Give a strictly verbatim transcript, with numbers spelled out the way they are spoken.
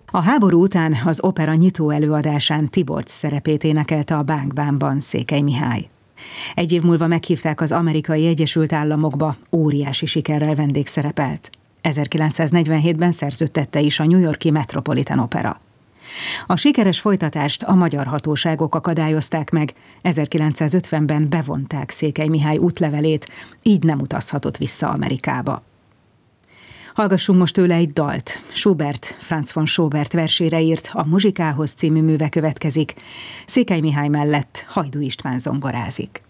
A háború után az opera nyitó előadásán Tiborcs szerepét énekelte a Bánk Bánban Székely Mihály. Egy év múlva meghívták az Amerikai Egyesült Államokba, óriási sikerrel vendégszerepelt. ezerkilencszáznegyvenhétben szerződtette is a New York-i Metropolitan Opera. A sikeres folytatást a magyar hatóságok akadályozták meg, ezerkilencszázötvenben bevonták Székely Mihály útlevelét, így nem utazhatott vissza Amerikába. Hallgassunk most tőle egy dalt. Schubert, Franz von Schobert versére írt A Muzsikához című műve következik. Székely Mihály mellett Hajdú István zongorázik.